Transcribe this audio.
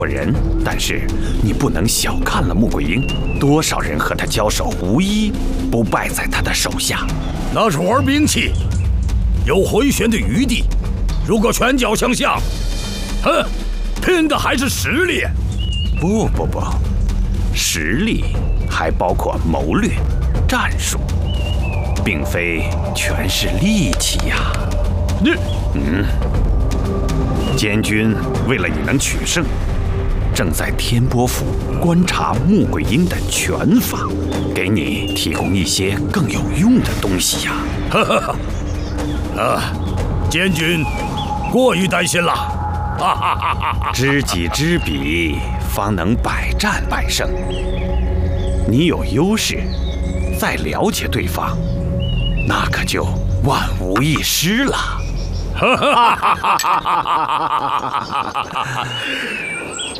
人，但是你不能小看了穆桂英，多少人和他交手，无一不败在他的手下。 那是玩兵器，有回旋的余地。如果拳脚相向，哼，拼的还是实力。 不，实力还包括谋略、战术，并非全是力气呀。监军为了你能取胜，正在天波府观察穆桂英的拳法，给你提供一些更有用的东西呀。 监军过于担心了。 知己知彼，方能百战百胜。你有优势，再了解对方，那可就万无一失了。